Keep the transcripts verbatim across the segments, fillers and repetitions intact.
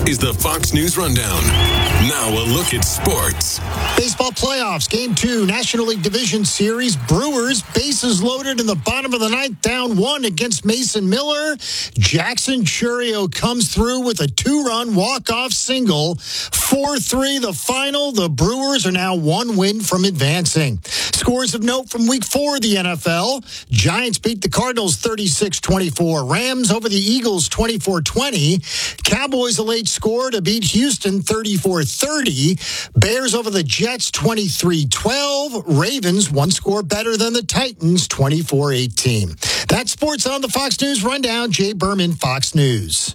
is the Fox News Rundown. Now a look at sports. Baseball playoffs, Game two, National League Division Series. Brewers, bases loaded in the bottom of the ninth, down one against Mason Miller. Jackson Chourio comes through with a two-run walk-off single. four three the final. The Brewers are now one win from advancing. Scores of note from Week four of the N F L. Giants beat the Cardinals thirty-six twenty-four. Rams over the Eagles twenty-four twenty. Cowboys a late score to beat Houston thirty-four thirty. Bears over the Jets twenty-three twelve. Ravens one score better than the Titans twenty-four eighteen. That's sports on the Fox News Rundown. Jay Berman, Fox News.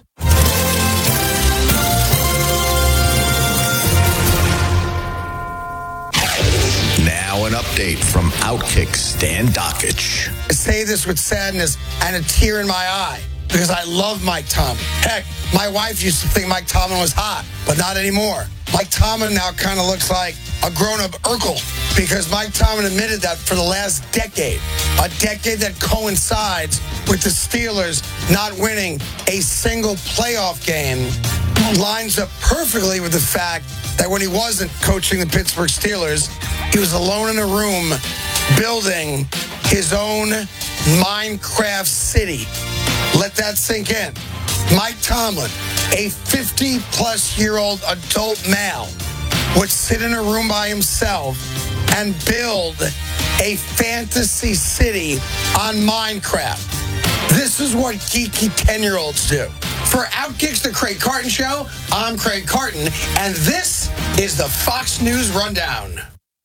Now an update from Outkick Stan Dockich. I say this with sadness and a tear in my eye because I love Mike Tomlin. Heck, my wife used to think Mike Tomlin was hot, but not anymore. Mike Tomlin now kind of looks like a grown-up Urkel because Mike Tomlin admitted that for the last decade, a decade that coincides with the Steelers not winning a single playoff game, lines up perfectly with the fact that when he wasn't coaching the Pittsburgh Steelers, he was alone in a room building his own Minecraft city. Let that sink in. Mike Tomlin, a fifty-plus-year-old adult male, would sit in a room by himself and build a fantasy city on Minecraft. This is what geeky ten-year-olds do. For Outkick's The Craig Carton Show, I'm Craig Carton, and this is the Fox News Rundown.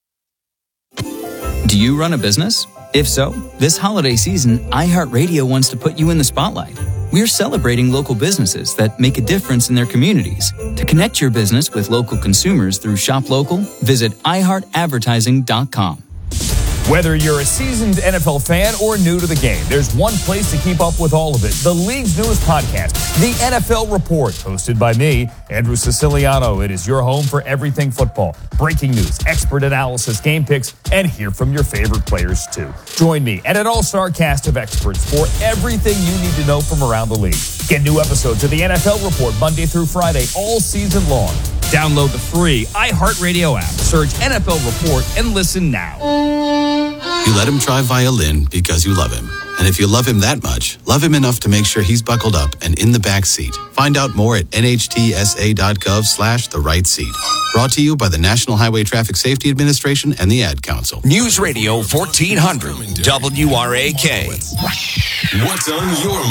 Do you run a business? If so, this holiday season, iHeartRadio wants to put you in the spotlight. We're celebrating local businesses that make a difference in their communities. To connect your business with local consumers through Shop Local, visit i heart advertising dot com. Whether you're a seasoned N F L fan or new to the game, there's one place to keep up with all of it. The league's newest podcast, The N F L Report, hosted by me, Andrew Siciliano. It is your home for everything football. Breaking news, expert analysis, game picks, and hear from your favorite players, too. Join me and an all-star cast of experts for everything you need to know from around the league. Get new episodes of The N F L Report Monday through Friday, all season long. Download the free iHeartRadio app, search N F L Report, and listen now. You let him try violin because you love him. And if you love him that much, love him enough to make sure he's buckled up and in the back seat. Find out more at nhtsa.gov slash the right seat. Brought to you by the National Highway Traffic Safety Administration and the Ad Council. News Radio fourteen hundred W R A K. What's on your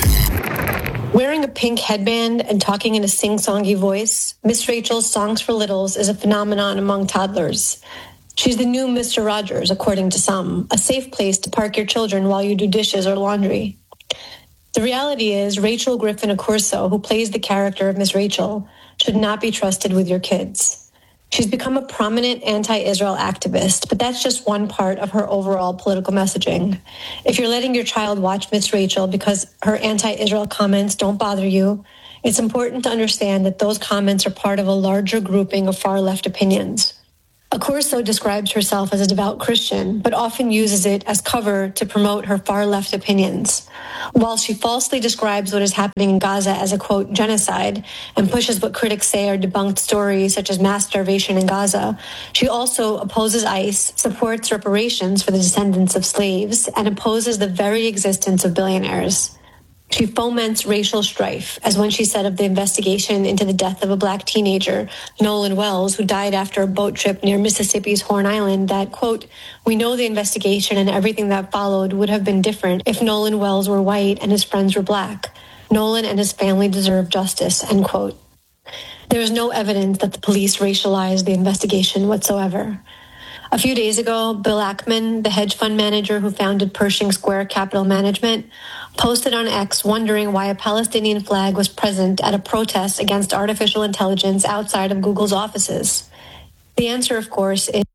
mind? Wearing a pink headband and talking in a sing-songy voice, Miss Rachel's Songs for Littles is a phenomenon among toddlers. She's the new Mister Rogers, according to some, a safe place to park your children while you do dishes or laundry. The reality is, Rachel Griffin Accurso, who plays the character of Miss Rachel, should not be trusted with your kids. She's become a prominent anti-Israel activist, but that's just one part of her overall political messaging. If you're letting your child watch Miss Rachel because her anti-Israel comments don't bother you, it's important to understand that those comments are part of a larger grouping of far-left opinions. Accurso describes herself as a devout Christian, but often uses it as cover to promote her far-left opinions. While she falsely describes what is happening in Gaza as a, quote, genocide, and pushes what critics say are debunked stories such as mass starvation in Gaza, she also opposes ICE, supports reparations for the descendants of slaves, and opposes the very existence of billionaires. She foments racial strife, as when she said of the investigation into the death of a black teenager, Nolan Wells, who died after a boat trip near Mississippi's Horn Island, that, quote, we know the investigation and everything that followed would have been different if Nolan Wells were white and his friends were black. Nolan and his family deserve justice, end quote. There is no evidence that the police racialized the investigation whatsoever. A few days ago, Bill Ackman, the hedge fund manager who founded Pershing Square Capital Management, posted on X wondering why a Palestinian flag was present at a protest against artificial intelligence outside of Google's offices. The answer, of course, is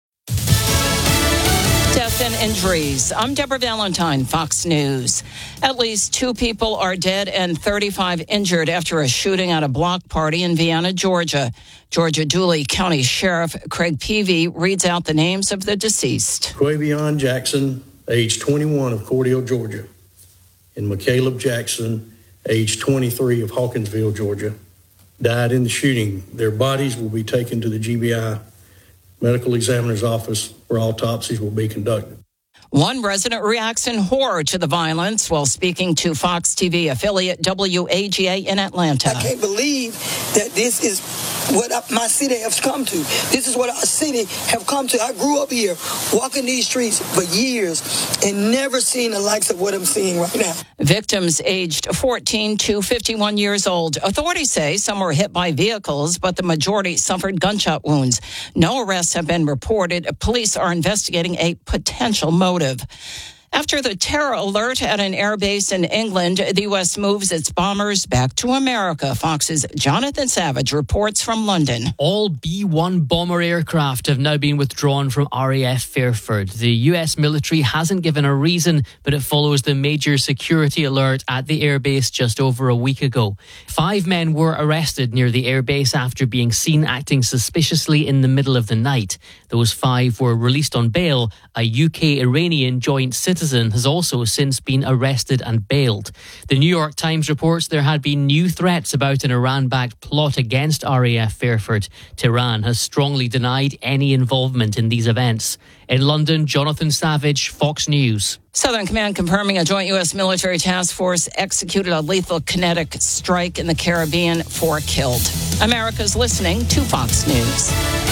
death and injuries. I'm Deborah Valentine, Fox News. At least two people are dead and thirty-five injured after a shooting at a block party in Vienna, Georgia. Georgia Dooley County Sheriff Craig Peavy reads out the names of the deceased. Quavion Jackson, age twenty-one, of Cordele, Georgia, and McCaleb Jackson, age twenty-three, of Hawkinsville, Georgia. died in the shooting. Their bodies will be taken to the G B I medical examiner's office where autopsies will be conducted. One resident reacts in horror to the violence while speaking to Fox T V affiliate W A G A in Atlanta. I can't believe that this is what my city has come to. This is what our city have come to. I grew up here, walking these streets for years, and never seen the likes of what I'm seeing right now. Victims aged fourteen to fifty-one years old. Authorities say some were hit by vehicles, but the majority suffered gunshot wounds. No arrests have been reported. Police are investigating a potential motive. After the terror alert at an airbase in England, the U S moves its bombers back to America. Fox's Jonathan Savage reports from London. All B one bomber aircraft have now been withdrawn from R A F Fairford. The U S military hasn't given a reason, but it follows the major security alert at the airbase just over a week ago. Five men were arrested near the airbase after being seen acting suspiciously in the middle of the night. Those five were released on bail. A U K-Iranian joint citizen has also since been arrested and bailed. The New York Times reports there had been new threats about an Iran-backed plot against R A F Fairford. Tehran has strongly denied any involvement in these events. In London, Jonathan Savage, Fox News. Southern Command confirming a joint U S military task force executed a lethal kinetic strike in the Caribbean, four killed. America's listening to Fox News.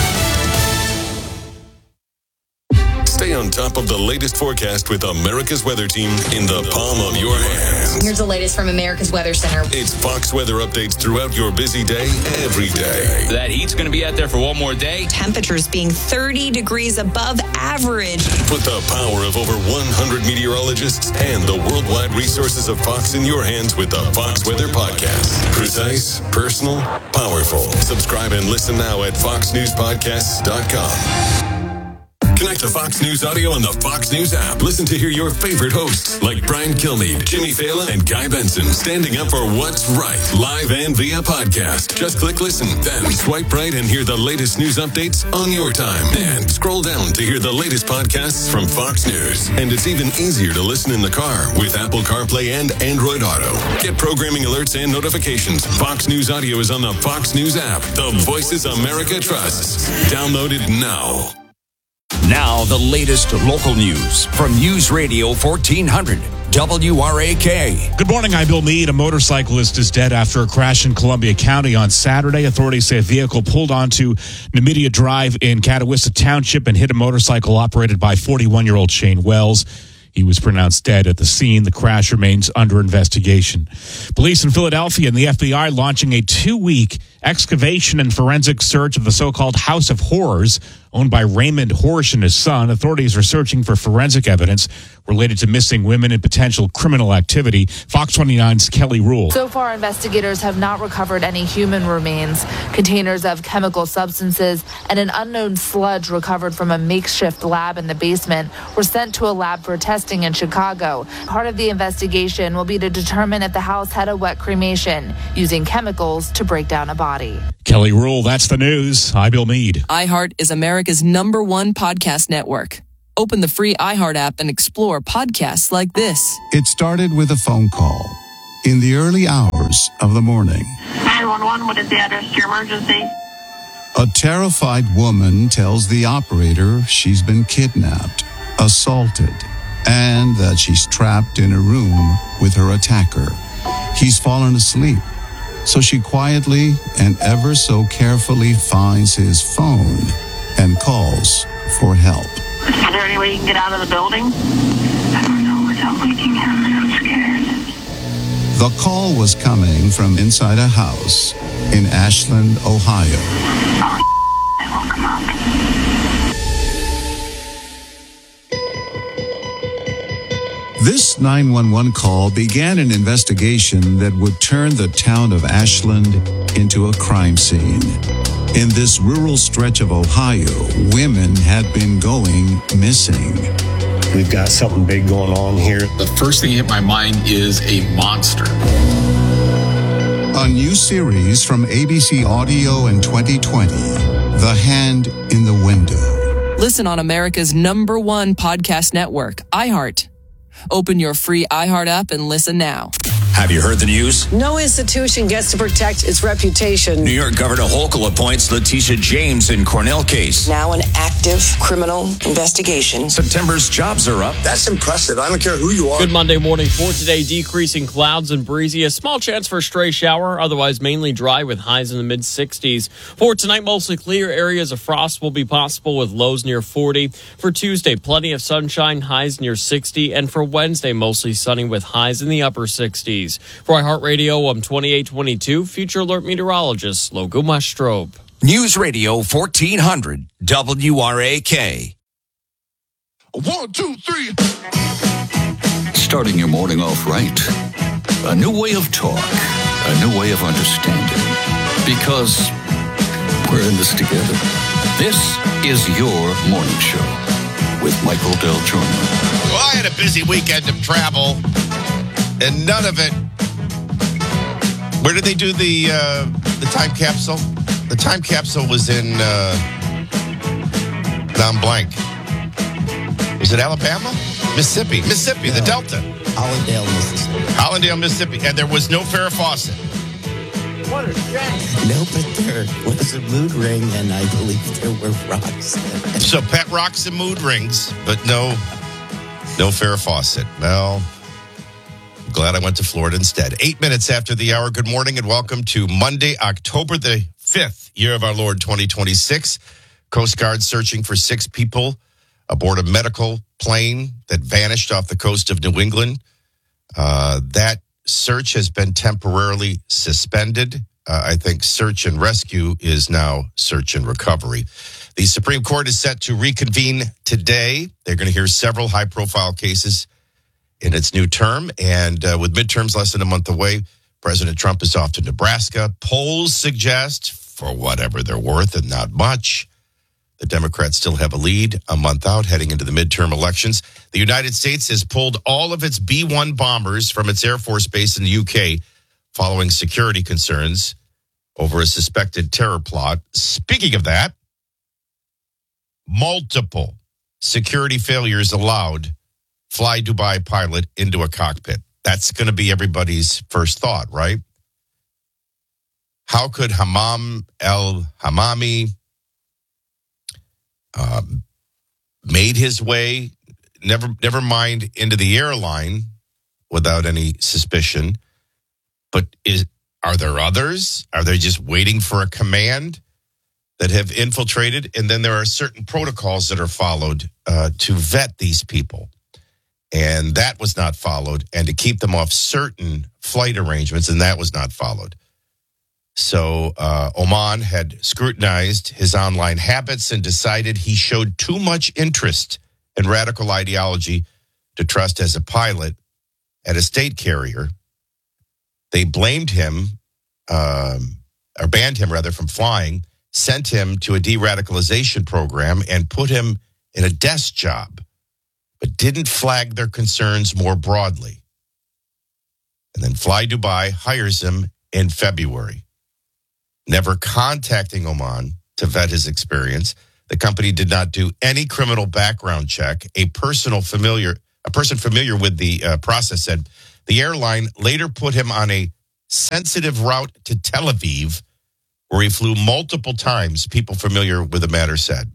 Stay on top of the latest forecast with America's Weather Team in the palm of your hands. Here's the latest from America's Weather Center. It's Fox weather updates throughout your busy day, every day. That heat's going to be out there for one more day. Temperatures being thirty degrees above average. Put the power of over one hundred meteorologists and the worldwide resources of Fox in your hands with the Fox Weather Podcast. Precise, personal, powerful. Subscribe and listen now at fox news podcasts dot com. Connect to Fox News Audio on the Fox News app. Listen to hear your favorite hosts like Brian Kilmeade, Jimmy Fallon, and Guy Benson standing up for what's right, live and via podcast. Just click listen, then swipe right and hear the latest news updates on your time. And scroll down to hear the latest podcasts from Fox News. And it's even easier to listen in the car with Apple CarPlay and Android Auto. Get programming alerts and notifications. Fox News Audio is on the Fox News app. The voices America trusts. Download it now. Now, the latest local news from News Radio fourteen hundred W R A K. Good morning, I'm Bill Meade. A motorcyclist is dead after a crash in Columbia County on Saturday. Authorities say a vehicle pulled onto Numidia Drive in Catawissa Township and hit a motorcycle operated by forty-one-year-old Shane Wells. He was pronounced dead at the scene. The crash remains under investigation. Police in Philadelphia and the F B I launching a two-week excavation and forensic search of the so-called House of Horrors, owned by Raymond Horsch and his son. Authorities are searching for forensic evidence related to missing women and potential criminal activity. Fox twenty-nine's Kelly Rule. So far, investigators have not recovered any human remains. Containers of chemical substances and an unknown sludge recovered from a makeshift lab in the basement were sent to a lab for testing in Chicago. Part of the investigation will be to determine if the house had a wet cremation, using chemicals to break down a body. Kelly Rule, that's the news. I'm Bill Meade. iHeart is America's number one podcast network. Open the free iHeart app and explore podcasts like this. It started with a phone call in the early hours of the morning. nine one one, what is the address to your emergency? A terrified woman tells the operator she's been kidnapped, assaulted, and that she's trapped in a room with her attacker. He's fallen asleep, so she quietly and ever so carefully finds his phone and calls for help. Is there any way you can get out of the building? I don't know without waking him. I'm scared. The call was coming from inside a house in Ashland, Ohio. Oh, I woke him up. This nine one one call began an investigation that would turn the town of Ashland into a crime scene. In this rural stretch of Ohio, women had been going missing. We've got something big going on here. The first thing that hit my mind is a monster. A new series from A B C Audio in twenty twenty, The Hand in the Window. Listen on America's number one podcast network, iHeart. Open your free iHeart app and listen now. Have you heard the news? No institution gets to protect its reputation. New York Governor Hochul appoints Letitia James in Cornell case. Now an active criminal investigation. September's jobs are up. That's impressive. I don't care who you are. Good Monday morning for today. Decreasing clouds and breezy. A small chance for a stray shower. Otherwise mainly dry with highs in the mid sixties. For tonight, mostly clear. Areas of frost will be possible with lows near forty. For Tuesday, plenty of sunshine. Highs near sixty. And for Wednesday, mostly sunny with highs in the upper sixties. For iHeartRadio, I'm twenty-eight twenty-two, Future Alert Meteorologist Logo Mastrobe. News Radio fourteen hundred W R A K. One, two, three. Starting your morning off right. A new way of talk. A new way of understanding. Because we're in this together. This is your morning show with Michael Del Giorno. Well, I had a busy weekend of travel. And none of it. Where did they do the uh, the time capsule? The time capsule was in uh, non-blank. Was it Alabama? Mississippi. Mississippi, no. The Delta. Hollandale, Mississippi. Hollandale, Mississippi. And there was no Farrah Fawcett. What a shame. No, but there was a mood ring, and I believe there were rocks. So pet rocks and mood rings, but no, no Farrah Fawcett. Well, glad I went to Florida instead. Eight minutes after the hour. Good morning and welcome to Monday, October the fifth, year of our Lord twenty twenty-six. Coast Guard searching for six people aboard a medical plane that vanished off the coast of New England. Uh, that search has been temporarily suspended. Uh, I think search and rescue is now search and recovery. The Supreme Court is set to reconvene today. They're going to hear several high-profile cases in its new term, and uh, with midterms less than a month away, President Trump is off to Nebraska. Polls suggest, for whatever they're worth, and not much, the Democrats still have a lead a month out heading into the midterm elections. The United States has pulled all of its B one bombers from its Air Force base in the U K following security concerns over a suspected terror plot. Speaking of that, multiple security failures allowed Fly Dubai pilot into a cockpit. That's going to be everybody's first thought, right? How could Hammam el-Hammami um, made his way, never, never mind into the airline without any suspicion? But is are there others? Are they just waiting for a command that have infiltrated? And then there are certain protocols that are followed uh, to vet these people. And that was not followed, and to keep them off certain flight arrangements, and that was not followed. So uh, Oman had scrutinized his online habits and decided he showed too much interest in radical ideology to trust as a pilot at a state carrier. They blamed him, um, or banned him rather, from flying, sent him to a de-radicalization program, and put him in a desk job, but didn't flag their concerns more broadly. And then Fly Dubai hires him in February. Never contacting Oman to vet his experience, the company did not do any criminal background check. A personal familiar, a person familiar with the uh, process said the airline later put him on a sensitive route to Tel Aviv, where he flew multiple times, people familiar with the matter said.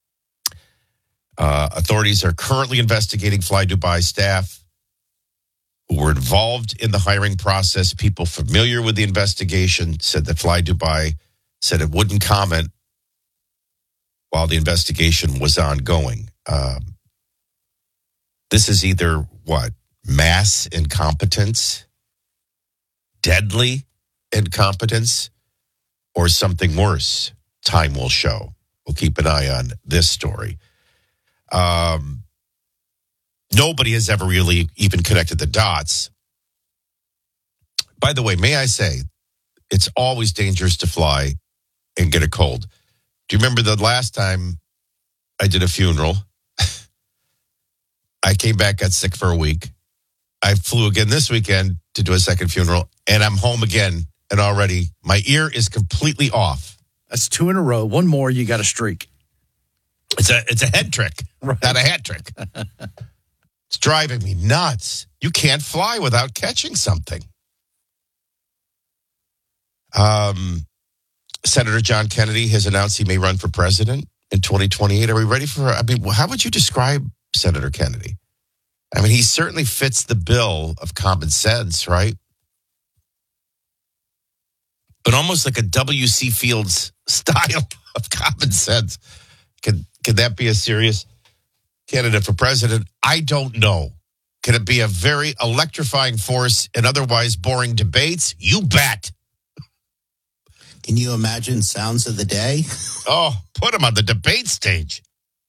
Uh, authorities are currently investigating Fly Dubai staff who were involved in the hiring process. People familiar with the investigation said that Fly Dubai said it wouldn't comment while the investigation was ongoing. Um, this is either, what, mass incompetence, deadly incompetence, or something worse. Time will show. We'll keep an eye on this story. Um, nobody has ever really even connected the dots. By the way, may I say, it's always dangerous to fly and get a cold. Do you remember the last time I did a funeral? I came back, got sick for a week. I flew again this weekend to do a second funeral, and I'm home again, and already my ear is completely off. That's two in a row. One more, you got a streak. It's a it's a head trick, right. Not a hat trick. It's driving me nuts. You can't fly without catching something. Um, Senator John Kennedy has announced he may run for president in twenty twenty-eight. Are we ready for, I mean, how would you describe Senator Kennedy? I mean, he certainly fits the bill of common sense, right? But almost like a W C Fields style of common sense. Could, could that be a serious candidate for president? I don't know. Can it be a very electrifying force in otherwise boring debates? You bet. Can you imagine sounds of the day? Oh, put him on the debate stage.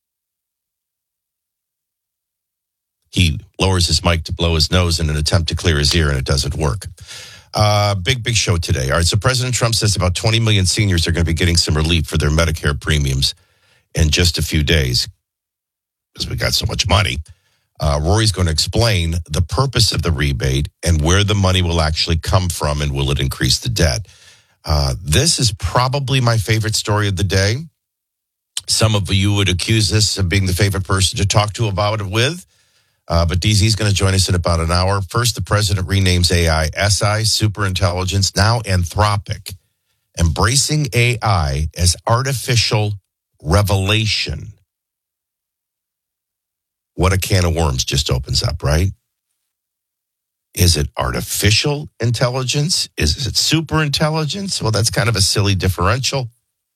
He lowers his mic to blow his nose in an attempt to clear his ear, and it doesn't work. Uh, big, big show today. All right, so President Trump says about twenty million seniors are going to be getting some relief for their Medicare premiums in just a few days because we got so much money. Uh, Rory's going to explain the purpose of the rebate and where the money will actually come from, and will it increase the debt? Uh, this is probably my favorite story of the day. Some of you would accuse this of being the favorite person to talk to about it with. Uh, but D Z's going to join us in about an hour. First, the president renames A I S I, superintelligence, now Anthropic, embracing A I as artificial revelation. What a can of worms just opens up, right? Is it artificial intelligence? Is it superintelligence? Well, that's kind of a silly differential.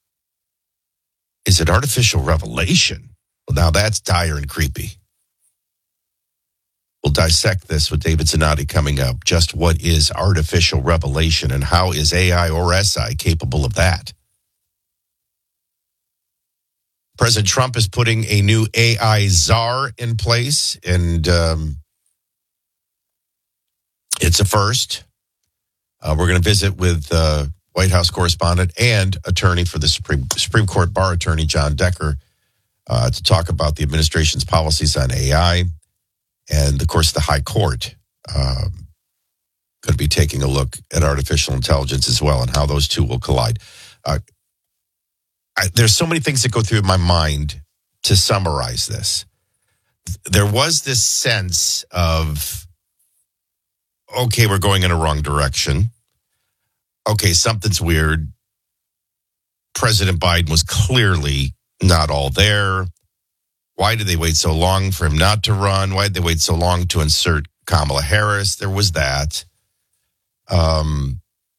Is it artificial revelation? Well, now that's dire and creepy. We'll dissect this with David Zanotti coming up. Just what is artificial revelation, and how is A I or S I capable of that? President Trump is putting a new A I czar in place, and um, it's a first. Uh, we're going to visit with uh, White House correspondent and attorney for the Supreme Supreme Court bar attorney, John Decker, uh, to talk about the administration's policies on A I. And, of course, the High Court um, going to be taking a look at artificial intelligence as well, and how those two will collide. Uh, I, there's so many things that go through my mind to summarize this. There was this sense of, okay, we're going in a wrong direction. Okay, something's weird. President Biden was clearly not all there. Why did they wait so long for him not to run? Why did they wait so long to insert Kamala Harris? There was that. Um,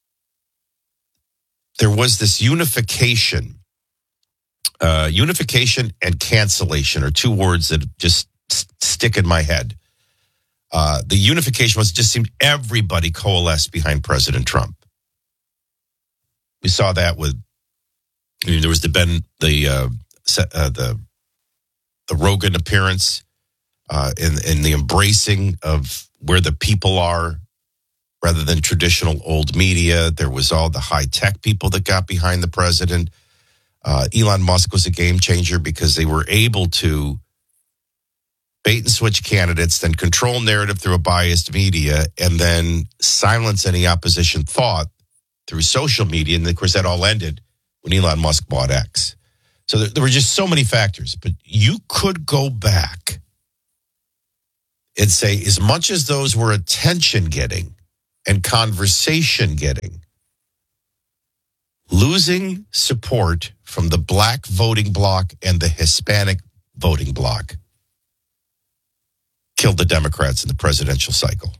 there was this unification. Uh, unification and cancellation are two words that just st- stick in my head. Uh, the unification was just seemed everybody coalesced behind President Trump. We saw that with, I mean, there was the Ben, the uh, uh, the the Rogan appearance, uh, in in the embracing of where the people are, rather than traditional old media. There was all the high tech people that got behind the president. Uh, Elon Musk was a game changer because they were able to bait and switch candidates, then control narrative through a biased media, and then silence any opposition thought through social media. And of course, that all ended when Elon Musk bought X. So there, there were just so many factors. But you could go back and say, as much as those were attention getting and conversation getting, losing support from the black voting bloc and the Hispanic voting bloc killed the Democrats in the presidential cycle.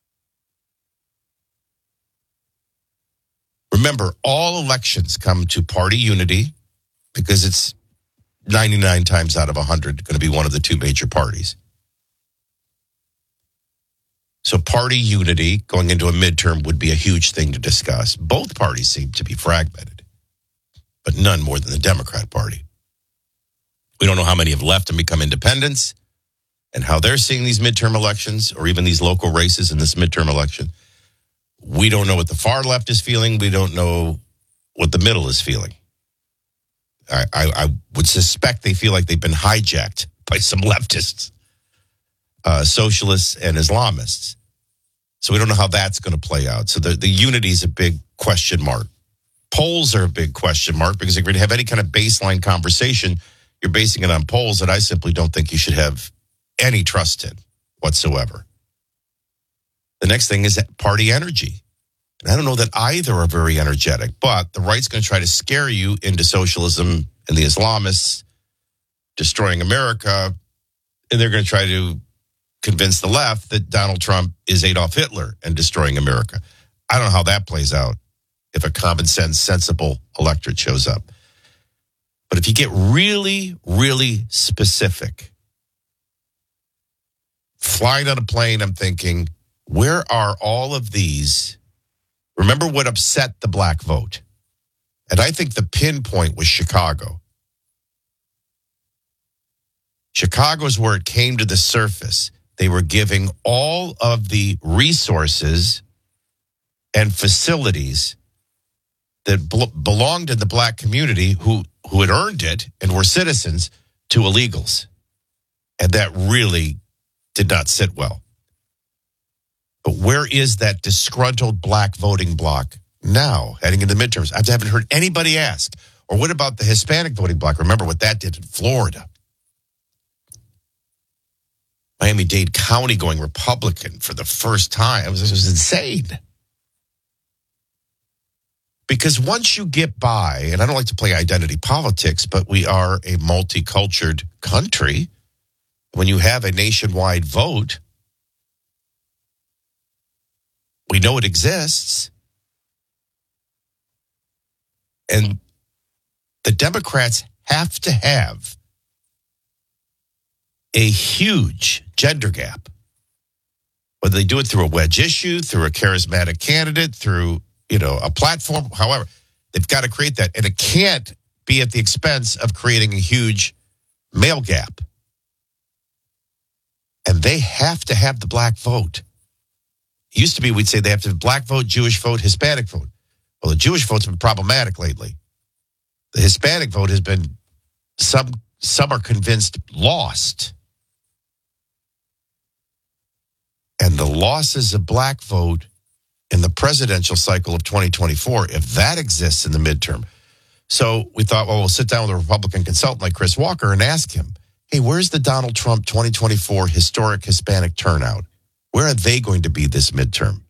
Remember, all elections come to party unity because it's ninety-nine times out of one hundred going to be one of the two major parties. So party unity going into a midterm would be a huge thing to discuss. Both parties seem to be fragmented, but none more than the Democrat Party. We don't know how many have left and become independents and how they're seeing these midterm elections or even these local races in this midterm election. We don't know what the far left is feeling. We don't know what the middle is feeling. I, I, I would suspect they feel like they've been hijacked by some leftists, uh, socialists, and Islamists. So we don't know how that's going to play out. So the, the unity is a big question mark. Polls are a big question mark because if you're going to have any kind of baseline conversation, you're basing it on polls that I simply don't think you should have any trust in whatsoever. The next thing is party energy. And I don't know that either are very energetic, but the right's going to try to scare you into socialism and the Islamists destroying America. And they're going to try to convince the left that Donald Trump is Adolf Hitler and destroying America. I don't know how that plays out if a common sense, sensible electorate shows up. But if you get really, really specific, flying on a plane, I'm thinking, where are all of these? Remember what upset the black vote? And I think the pinpoint was Chicago. Chicago's where it came to the surface. They were giving all of the resources and facilities that bl- belonged to the black community who, who had earned it and were citizens to illegals. And that really did not sit well. But where is that disgruntled black voting bloc now, heading into the midterms? I haven't heard anybody ask. Or what about the Hispanic voting bloc? Remember what that did in Florida. Miami-Dade County going Republican for the first time. It was, it was insane. Because once you get by, and I don't like to play identity politics, but we are a multicultural country. When you have a nationwide vote, we know it exists. And the Democrats have to have a huge gender gap. Whether they do it through a wedge issue, through a charismatic candidate, through, you know, a platform, however, they've got to create that. And it can't be at the expense of creating a huge male gap. And they have to have the black vote. It used to be we'd say they have to have black vote, Jewish vote, Hispanic vote. Well, the Jewish vote's been problematic lately. The Hispanic vote has been, some, some are convinced, lost. And the losses of black vote in the presidential cycle of twenty twenty-four, if that exists in the midterm. So we thought, well, we'll sit down with a Republican consultant like Chris Walker and ask him, hey, where's the Donald Trump twenty twenty-four historic Hispanic turnout? Where are they going to be this midterm?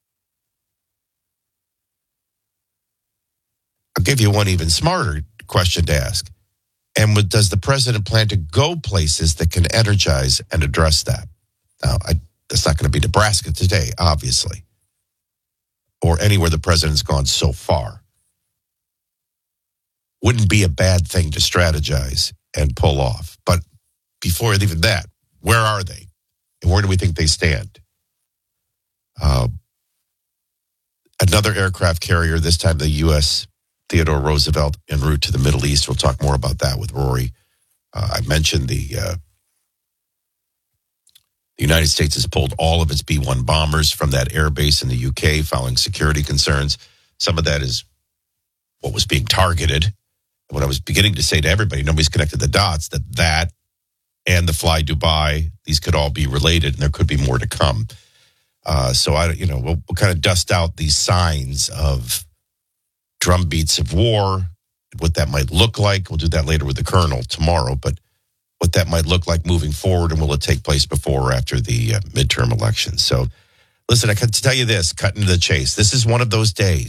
I'll give you one even smarter question to ask. And what, does the president plan to go places that can energize and address that? Now, I, that's not going to be Nebraska today, obviously, or anywhere the president's gone so far. Wouldn't be a bad thing to strategize and pull off. But before even that, where are they? And where do we think they stand? Uh, another aircraft carrier, this time the U S Theodore Roosevelt, en route to the Middle East. We'll talk more about that with Rory. Uh, I mentioned the, uh, the United States has pulled all of its B one bombers from that airbase in the U K following security concerns. Some of that is what was being targeted. And what I was beginning to say to everybody, nobody's connected the dots, that that and the Fly Dubai, these could all be related, and there could be more to come. Uh, so, I, you know, we'll, we'll kind of dust out these signs of drumbeats of war, what that might look like. We'll do that later with the Colonel tomorrow, but what that might look like moving forward, and will it take place before or after the uh, midterm elections? So, listen, I can tell you this, cutting to the chase. This is one of those days.